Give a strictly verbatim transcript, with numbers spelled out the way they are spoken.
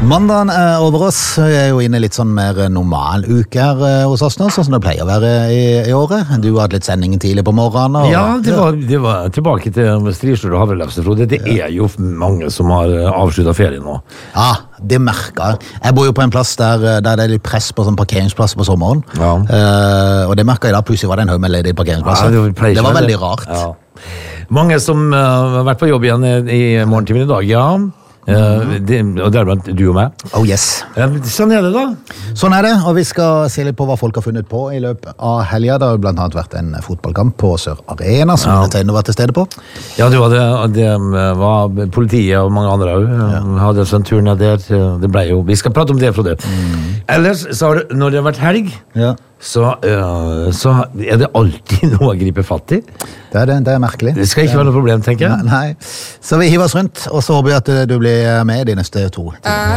Mandagen er over oss. Vi er jo inne i litt sånn mer normal uke her hos oss nå, sånn som det pleier å være i, i året. Du har hatt litt sending tidlig på morgenen. Og, ja, det var, det var tilbake til Strisjord og Havrelefse, Frode. Det er jo mange som har avsluttet ferien nå. Ja, det merker jeg. Jeg bor jo på en plass der, der det er litt press på sånn parkeringsplasser på sommeren. Ja. Uh, og det merker jeg da, plutselig var det en høy med ledige parkeringsplasser. Ja, det, det var veldig rart. Ja. Mange som uh, har vært på jobb igjen i, i morgentimen i dag, ja. Uh, det, og det er blant du og meg. Oh yes. uh, Sånn er det da. Sånn er det, og vi skal se litt på hva folk har funnet på i løpet av helgen. Det har blant annet vært en fotballkamp på Sør Arena som ja. Tøyne var til stede på. Ja, det var, det, det var politiet og mange andre ja. Hadde sånn tur ned der. Det ble jo, vi skal prate om det, Frode. Mm. Ellers, så har det, når det har vært helg ja. Så, uh, så er det alltid noe å gripe fatt i. Det er, det, det er merkelig. Det skal ikke være noe problem, tenker jeg. Nei, nei. Så vi hiver oss rundt, og så håper vi at du blir med de neste to.